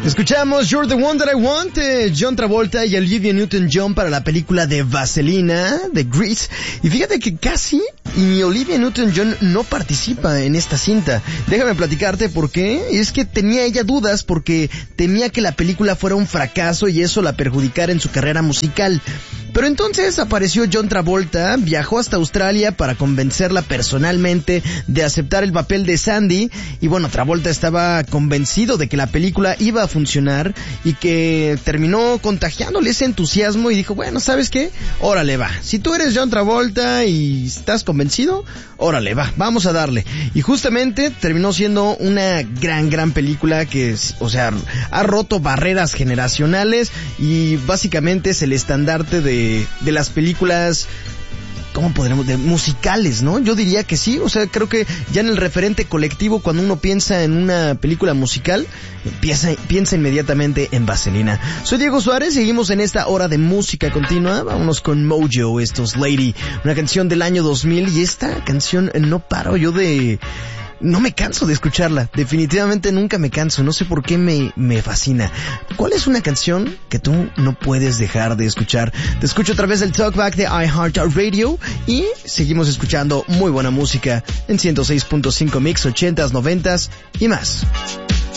Escuchamos You're the One That I Want, John Travolta y Olivia Newton-John para la película de Vaselina, de Grease. Y fíjate que casi y Olivia Newton-John no participa en esta cinta. Déjame platicarte por qué. Es que tenía ella dudas porque temía que la película fuera un fracaso y eso la perjudicara en su carrera musical. Pero entonces apareció John Travolta, viajó hasta Australia para convencerla personalmente de aceptar el papel de Sandy. Y bueno, Travolta estaba convencido de que la película iba a funcionar y que terminó contagiándole ese entusiasmo y dijo, bueno, ¿sabes qué? Órale, va. Si tú eres John Travolta y estás convencido, órale, va, vamos a darle. Y justamente terminó siendo una gran película que, o sea, ha roto barreras generacionales y básicamente es el estandarte de las películas, ¿cómo podremos? De musicales, ¿no? Yo diría que sí, o sea, creo que ya en el referente colectivo, cuando uno piensa en una película musical, piensa inmediatamente en Vaselina. Soy Diego Suárez, seguimos en esta hora de música continua, vámonos con Mojo, estos Lady, una canción del año 2000, y esta canción no paro yo de... No me canso de escucharla, definitivamente nunca me canso, no sé por qué me fascina. ¿Cuál es una canción que tú no puedes dejar de escuchar? Te escucho a través del Talkback de iHeartRadio y seguimos escuchando muy buena música en 106.5 Mix, 80s, 90s y más.